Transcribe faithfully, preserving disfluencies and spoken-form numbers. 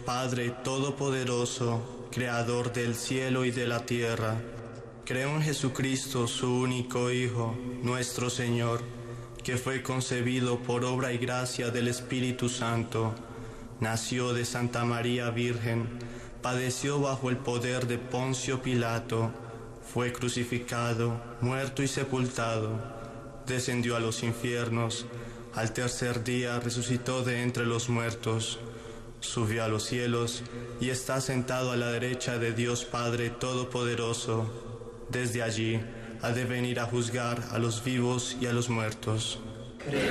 Padre Todopoderoso, Creador del cielo y de la tierra. Creo en Jesucristo, su único Hijo, nuestro Señor, que fue concebido por obra y gracia del Espíritu Santo. Nació de Santa María Virgen, padeció bajo el poder de Poncio Pilato, fue crucificado, muerto y sepultado, descendió a los infiernos, al tercer día resucitó de entre los muertos, subió a los cielos y está sentado a la derecha de Dios Padre Todopoderoso. Desde allí ha de venir a juzgar a los vivos y a los muertos.